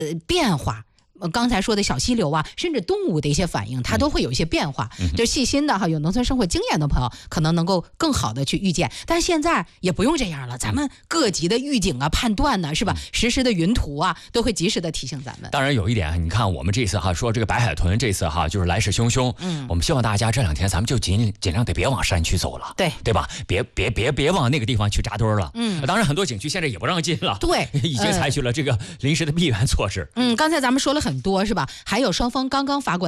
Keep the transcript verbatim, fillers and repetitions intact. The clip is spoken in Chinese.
呃变化。刚才说的小溪流啊，甚至动物的一些反应，它都会有一些变化。嗯、就细心的哈，有农村生活经验的朋友，可能能够更好的去预见。但是现在也不用这样了，咱们各级的预警啊、判断呢、啊，是吧？实时的云图啊，都会及时的提醒咱们。 当然有一点，你看我们这次哈说这个白海豚这次哈就是来势汹汹，嗯，我们希望大家这两天咱们就尽尽量得别往山区走了， 对对吧？别别别别往那个地方去扎堆了。嗯，当然很多景区现在也不让进了， 对， 已经采取了这个临时的闭园措施。 嗯，刚才咱们说了很多是吧？还有双方刚刚发过